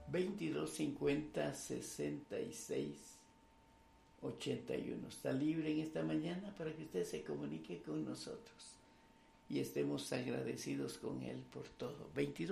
2250-6681. Está libre en esta mañana para que usted se comunique con nosotros y estemos agradecidos con él por todo.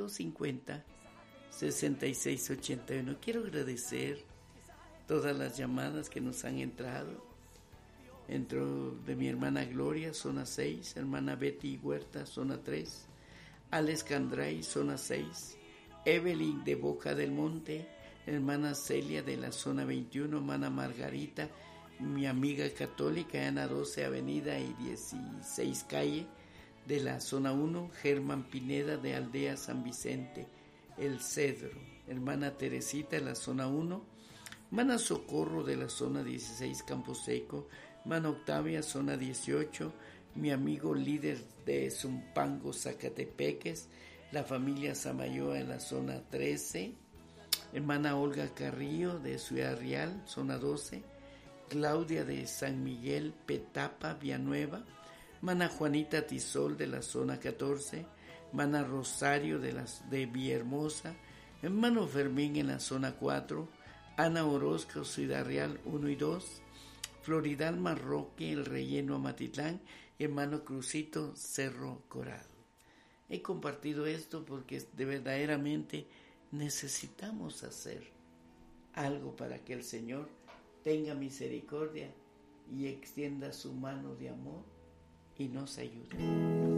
2250-6681. Quiero agradecer todas las llamadas que nos han entrado. Entró de mi hermana Gloria, zona 6, hermana Betty Huerta, zona 3, Alex Candray, zona 6, Evelyn de Boca del Monte, hermana Celia de la zona 21, hermana Margarita, mi amiga católica, Ana 12 Avenida y 16 Calle de la zona 1, Germán Pineda de Aldea San Vicente, El Cedro, hermana Teresita de la zona 1, hermana Socorro de la zona 16 Campo Seco, hermana Octavia, zona 18, mi amigo líder de Zumpango, Zacatepeques, la familia Samayoa en la zona 13, hermana Olga Carrillo de Ciudad Real, zona 12, Claudia de San Miguel, Petapa, Villanueva, hermana Juanita Tisol de la zona 14, hermana Rosario de Villahermosa, hermano Fermín en la zona 4, Ana Orozco, Ciudad Real 1 y 2, Floridal Marroque, El Relleno, Amatitlán, hermano Crucito, Cerro Corado. He compartido esto porque verdaderamente necesitamos hacer algo para que el Señor tenga misericordia y extienda su mano de amor y nos ayude.